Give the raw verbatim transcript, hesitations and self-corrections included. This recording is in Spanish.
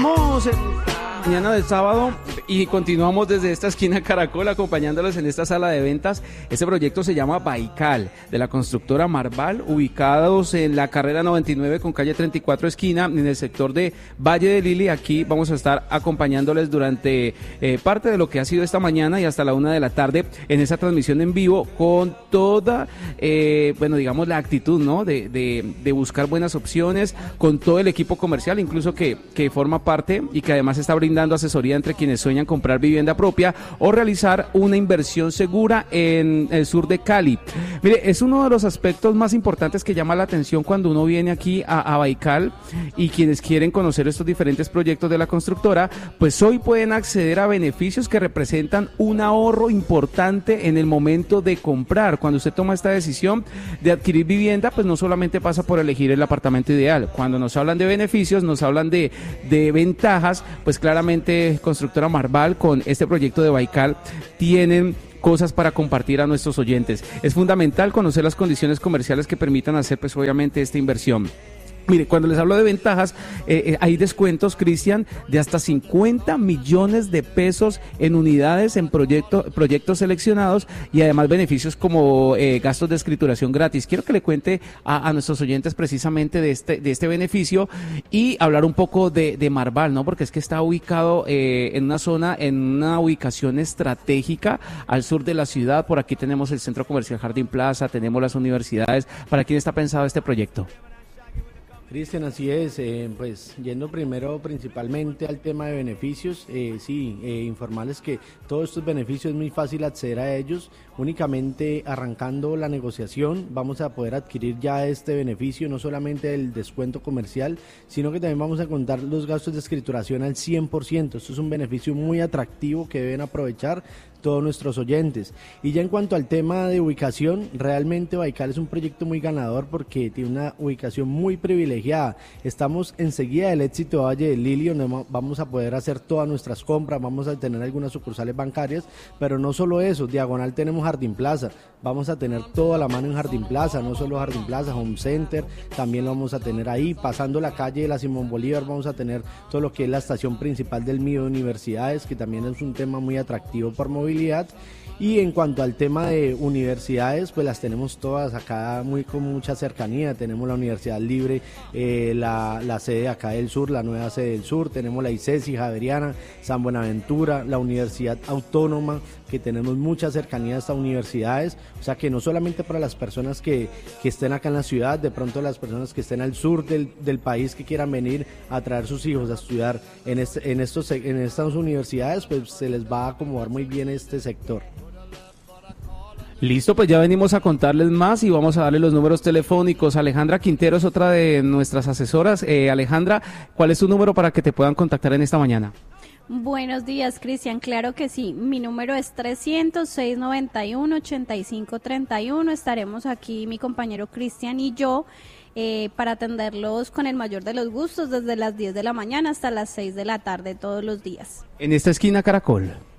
Vamos en esta mañana del sábado y continuamos desde esta esquina Caracol acompañándolos en esta sala de ventas. Este proyecto se llama Baikal, de la constructora Marval, ubicados en la carrera noventa y nueve con calle treinta y cuatro esquina, en el sector de Valle de Lili. Aquí vamos a estar acompañándoles durante eh, parte de lo que ha sido esta mañana y hasta la una de la tarde en esa transmisión en vivo con toda, eh, bueno, digamos la actitud, ¿no? De, de, de buscar buenas opciones, con todo el equipo comercial, incluso que, que forma parte y que además está brindando asesoría entre quienes sueñan comprar vivienda propia o realizar una inversión segura en el sur de Cali. Mire, es uno de los aspectos más importantes que llama la atención cuando uno viene aquí a, a Baikal, y quienes quieren conocer estos diferentes proyectos de la constructora, pues hoy pueden acceder a beneficios que representan un ahorro importante en el momento de comprar. Cuando usted toma esta decisión de adquirir vivienda, pues no solamente pasa por elegir el apartamento ideal. Cuando nos hablan de beneficios, nos hablan de, de ventajas, pues claramente Constructora Marval con este proyecto de Baikal tienen cosas para compartir a nuestros oyentes. Es fundamental conocer las condiciones comerciales que permitan hacer pues obviamente esta inversión. Mire, cuando les hablo de ventajas, eh, eh, hay descuentos, Cristian, de hasta cincuenta millones de pesos en unidades en proyecto, proyectos seleccionados, y además beneficios como eh, gastos de escrituración gratis. Quiero que le cuente a, a nuestros oyentes precisamente de este, de este beneficio y hablar un poco de, de Marval, ¿no? Porque es que está ubicado eh, en una zona, en una ubicación estratégica al sur de la ciudad. Por aquí tenemos el Centro Comercial Jardín Plaza, tenemos las universidades. ¿Para quién está pensado este proyecto? Cristian, así es, eh, pues yendo primero principalmente al tema de beneficios, eh, sí, eh, informarles que todos estos beneficios es muy fácil acceder a ellos. Únicamente arrancando la negociación vamos a poder adquirir ya este beneficio, no solamente el descuento comercial, sino que también vamos a contar los gastos de escrituración al cien por ciento. Esto es un beneficio muy atractivo que deben aprovechar todos nuestros oyentes. Y ya en cuanto al tema de ubicación, realmente Baikal es un proyecto muy ganador porque tiene una ubicación muy privilegiada. Estamos enseguida del éxito de Valle del Lili, donde vamos a poder hacer todas nuestras compras, vamos a tener algunas sucursales bancarias, pero no solo eso, diagonal tenemos Jardín Plaza, vamos a tener toda la mano en Jardín Plaza, no solo Jardín Plaza, Home Center, también lo vamos a tener ahí. Pasando la calle de la Simón Bolívar vamos a tener todo lo que es la estación principal del Mío de Universidades, que también es un tema muy atractivo por movilidad. Y en cuanto al tema de universidades, pues las tenemos todas acá muy con mucha cercanía. Tenemos la Universidad Libre, eh, la, la sede acá del sur, la nueva sede del sur, tenemos la ICESI, Javeriana, San Buenaventura, la Universidad Autónoma, que tenemos mucha cercanía a estas universidades. O sea que no solamente para las personas que, que estén acá en la ciudad, de pronto las personas que estén al sur del, del país, que quieran venir a traer sus hijos a estudiar en, este, en, estos, en estas universidades, pues se les va a acomodar muy bien este sector. Listo, pues ya venimos a contarles más y vamos a darle los números telefónicos. Alejandra Quintero es otra de nuestras asesoras. Eh, Alejandra, ¿cuál es tu número para que te puedan contactar en esta mañana? Buenos días, Cristian, claro que sí. Mi número es trescientos, seiscientos noventa y uno, ochenta y cinco treinta y uno. Estaremos aquí, mi compañero Cristian y yo, eh, para atenderlos con el mayor de los gustos desde las diez de la mañana hasta las seis de la tarde todos los días. En esta esquina Caracol.